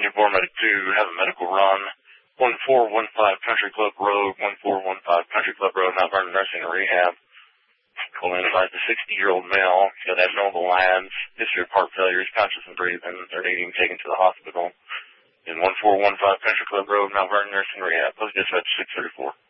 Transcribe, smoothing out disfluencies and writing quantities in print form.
Newborn Medic 2, have a medical run. 1415 Country Club Road, 1415 Country Club Road, Mount Vernon Nursing and Rehab. Call in about the 60-year-old male. He's got abnormal labs, history of heart failure, he's conscious and breathing. They're needing taken to the hospital. In 1415 Country Club Road, Mount Vernon Nursing and Rehab. Post dispatch 634.